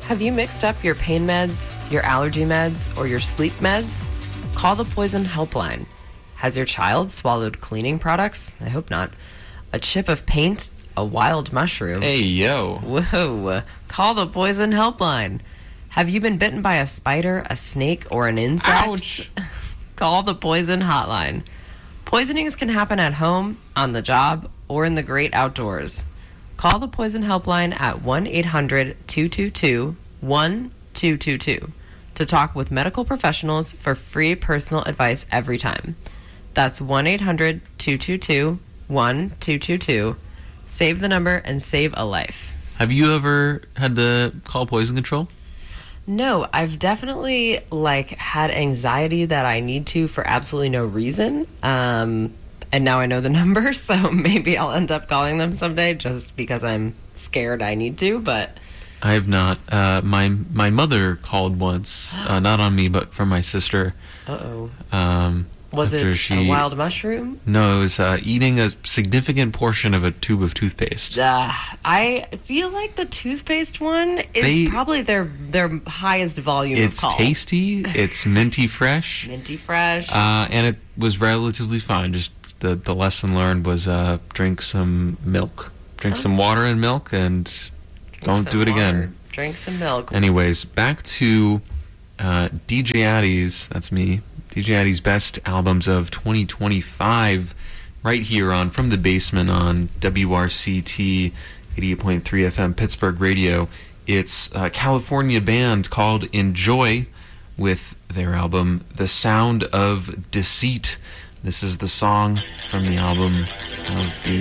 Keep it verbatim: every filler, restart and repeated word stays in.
Have you mixed up your pain meds, your allergy meds, or your sleep meds? Call the Poison Helpline. Has your child swallowed cleaning products? I hope not. A chip of paint? A wild mushroom? Hey, yo. Whoa. Call the Poison Helpline. Have you been bitten by a spider, a snake, or an insect? Ouch. Call the Poison Hotline. Poisonings can happen at home, on the job, or in the great outdoors. Call the Poison Helpline at one eight hundred two two two one two two two to talk with medical professionals for free personal advice every time. That's one eight hundred two two two one two two two. Save the number and save a life. Have you ever had to call poison control? No, I've definitely like had anxiety that I need to for absolutely no reason. Um, and now I know the number, so maybe I'll end up calling them someday just because I'm scared I need to, but I have not. Uh, my my mother called once, uh, not on me, but for my sister. Uh-oh. Um, Was it she, a wild mushroom? No, it was uh, eating a significant portion of a tube of toothpaste. Uh, I feel like the toothpaste one is They- probably their their highest volume It's of calls. tasty. It's minty fresh. Minty fresh. Uh, and it was relatively fine. Just the, the lesson learned was uh, drink some milk. Drink Oh. some water and milk, and Drink don't some do it water, again. Drink some milk. Anyways, back to uh, D J Addy's, that's me, D J Addy's best albums of twenty twenty-five, right here on From the Basement on W R C T eighty-eight point three F M Pittsburgh Radio. It's a California band called Enjoy with their album The Sound of Deceit. This is the song from the album of the